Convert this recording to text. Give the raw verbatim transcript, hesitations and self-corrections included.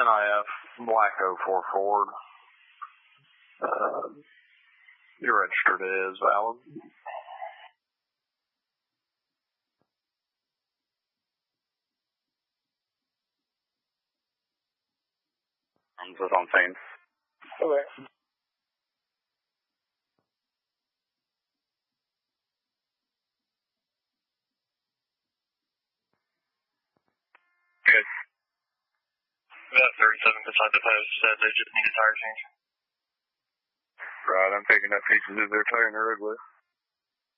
N I F Black oh four Ford. Uh, you're registered, it is valid. I'm just on scene. Okay. Good. About thirty-seven beside the post said they just need a tire change. Right, I'm picking up pieces of their tire in the roadway.